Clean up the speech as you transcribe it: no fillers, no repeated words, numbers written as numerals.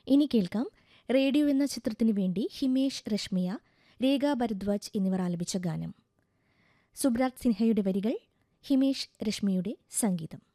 ഇനി കേൾക്കാം റേഡിയോ എന്ന ചിത്രത്തിനു വേണ്ടി ഹിമേഷ് രശ്മിയ, രേഖ ഭരദ്വാജ് എന്നിവർ ആലപിച്ച ഗാനം. സുബ്രാത് സിൻഹയുടെ വരികൾ, ഹിമേഷ് രശ്മിയുടെ സംഗീതം.